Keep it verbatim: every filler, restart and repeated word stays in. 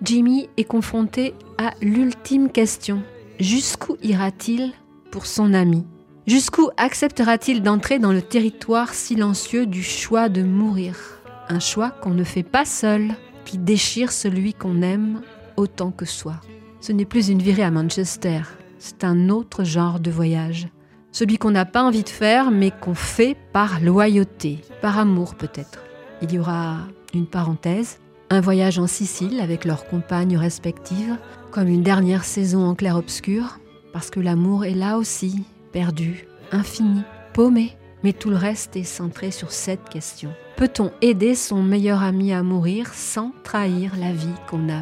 Jimmy est confronté à l'ultime question. Jusqu'où ira-t-il pour son ami ? Jusqu'où acceptera-t-il d'entrer dans le territoire silencieux du choix de mourir ? Un choix qu'on ne fait pas seul, qui déchire celui qu'on aime autant que soi. Ce n'est plus une virée à Manchester, c'est un autre genre de voyage. Celui qu'on n'a pas envie de faire, mais qu'on fait par loyauté, par amour peut-être. Il y aura une parenthèse, un voyage en Sicile avec leurs compagnes respectives, comme une dernière saison en clair-obscur, parce que l'amour est là aussi, perdu, infini, paumé. Mais tout le reste est centré sur cette question. Peut-on aider son meilleur ami à mourir sans trahir la vie qu'on a partagée ?